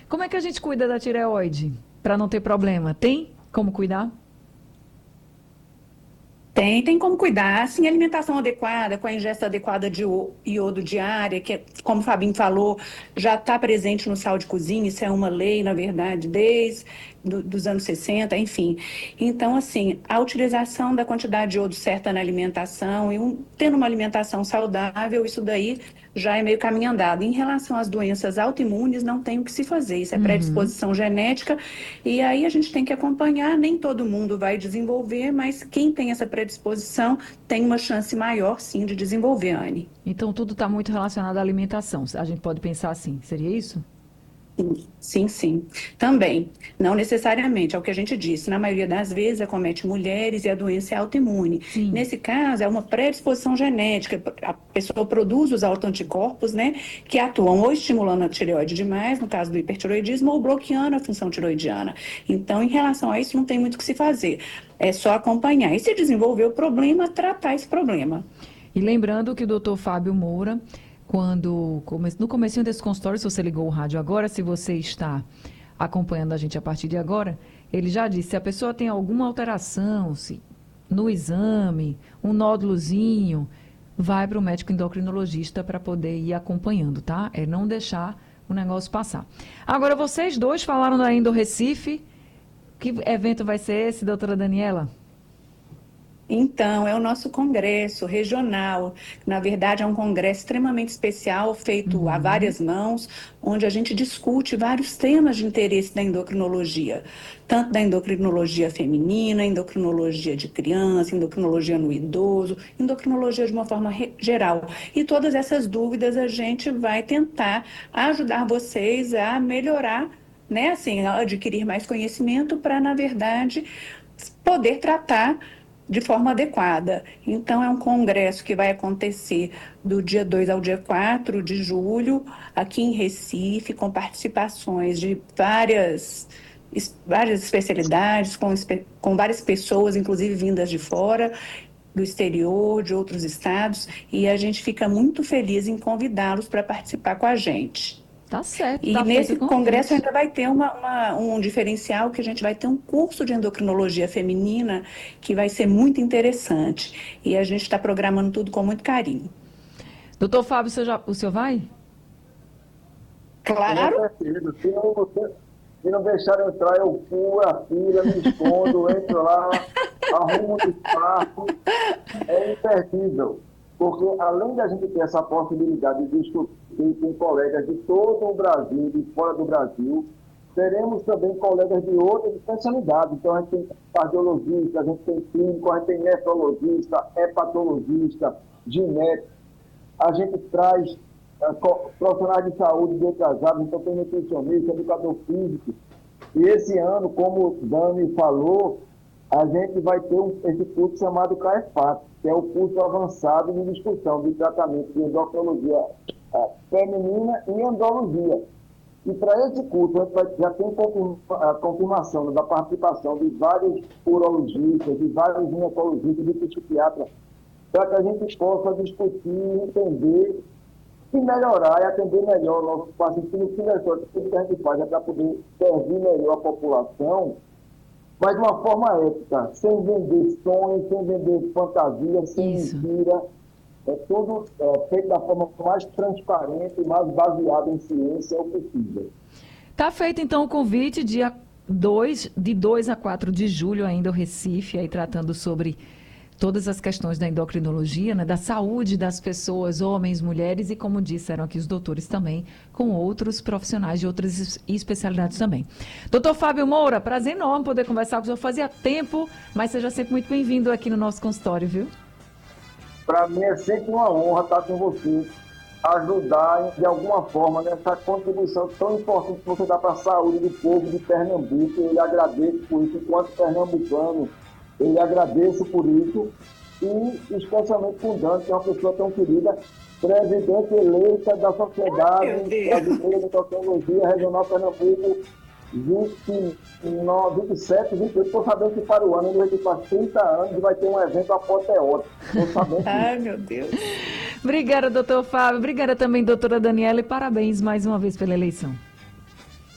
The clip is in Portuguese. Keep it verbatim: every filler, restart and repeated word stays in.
Como é que a gente cuida da tireoide para não ter problema? Tem como cuidar? Tem, tem como cuidar, sim, alimentação adequada, com a ingesta adequada de o- iodo diária, que, é, como o Fabinho falou, já está presente no sal de cozinha, isso é uma lei, na verdade, desde do, dos anos sessenta, enfim. Então, assim, a utilização da quantidade de iodo certa na alimentação e um, tendo uma alimentação saudável, isso daí já é meio caminho andado. Em relação às doenças autoimunes, não tem o que se fazer, isso é Uhum. predisposição genética, e aí a gente tem que acompanhar, nem todo mundo vai desenvolver, mas quem tem essa predisposição tem uma chance maior, sim, de desenvolver, Anne. Então, tudo está muito relacionado à alimentação. A gente pode pensar assim, seria isso? Sim, sim, sim. Também, não necessariamente, é o que a gente disse, na maioria das vezes acomete mulheres e a doença é autoimune. Sim. Nesse caso, é uma predisposição genética, a pessoa produz os autoanticorpos, né, que atuam ou estimulando a tireoide demais, no caso do hipertireoidismo, ou bloqueando a função tiroidiana. Então, em relação a isso, não tem muito o que se fazer, é só acompanhar. E se desenvolver o problema, tratar esse problema. E lembrando que o doutor Fábio Moura, quando come- no comecinho desse consultório, se você ligou o rádio agora, se você está acompanhando a gente a partir de agora, ele já disse, se a pessoa tem alguma alteração, se no exame, um nódulozinho, vai para o médico endocrinologista para poder ir acompanhando, tá? É não deixar o negócio passar. Agora, vocês dois falaram da Endo Recife. Que evento vai ser esse, doutora Daniela? Então, é o nosso congresso regional. Na verdade, é um congresso extremamente especial, feito a Uhum. várias mãos, onde a gente discute vários temas de interesse da endocrinologia, tanto da endocrinologia feminina, endocrinologia de criança, endocrinologia no idoso, endocrinologia de uma forma re- geral. E todas essas dúvidas a gente vai tentar ajudar vocês a melhorar, né, assim, a adquirir mais conhecimento para, na verdade, poder tratar de forma adequada. Então, é um congresso que vai acontecer do dia dois ao dia quatro de julho, aqui em Recife, com participações de várias, es- várias especialidades, com, espe- com várias pessoas, inclusive vindas de fora, do exterior, de outros estados, e a gente fica muito feliz em convidá-los para participar com a gente. Tá certo, E tá feito o nesse congresso convite. ainda vai ter uma, uma- um diferencial que a gente vai ter um curso de endocrinologia feminina que vai ser muito interessante. E a gente está programando tudo com muito carinho. Doutor Fábio, o senhor, já- o senhor vai? Com Claro, certeza. Se não, você, se não deixar eu entrar, eu furo a fila, me escondo, entro lá, arrumo um espaço. É imperdível. Porque além da gente ter essa possibilidade de discutir com colegas de todo o Brasil, de fora do Brasil, teremos também colegas de outras especialidades. Então, a gente tem cardiologista, a gente tem clínico, a gente tem nefrologista, hepatologista, genético. A gente traz eh, co- profissionais de saúde de outras áreas, então tem nutricionista, educador físico. E esse ano, como o Dani falou, a gente vai ter um, esse curso chamado CAEFAT, que é o curso avançado de discussão de tratamento de endocrinologia eh, feminina e andrologia. E para esse curso, a gente vai, já tem confirma- a confirmação da participação de vários urologistas, de vários ginecologistas, de psiquiatras, para que a gente possa discutir, entender e melhorar e atender melhor o nosso paciente. No fim das contas, tudo que a gente faz é para poder servir melhor a população, mas de uma forma ética, sem vender sonhos, sem vender fantasia, sem Isso. mentira. É tudo é, feito da forma mais transparente e mais baseada em ciência é o possível. Tá feito então o convite, dia dois, de dois a quatro de julho ainda o Recife, aí tratando sobre todas as questões da endocrinologia, né, da saúde das pessoas, homens, mulheres e, como disseram aqui os doutores também, com outros profissionais de outras es- especialidades também. Doutor Fábio Moura, prazer enorme poder conversar com o senhor. Fazia tempo, mas seja sempre muito bem-vindo aqui no nosso consultório, viu? Para mim é sempre uma honra estar com você, ajudar de alguma forma nessa contribuição tão importante que você dá para a saúde do povo de Pernambuco. Eu lhe agradeço por isso, enquanto pernambucano, eu lhe agradeço por isso, e especialmente com o Dante, que é uma pessoa tão querida, presidente eleita da meu Sociedade Deus. Brasileira de Tecnologia Regional Pernambuco, vinte e nove, vinte e sete, vinte e oito. Estou sabendo que para o ano ele vai ter quase trinta anos e vai ter um evento apoteótico. Estou sabendo disso. Ai, meu Deus. Obrigada, doutor Fábio. Obrigada também, doutora Daniela, e parabéns mais uma vez pela eleição.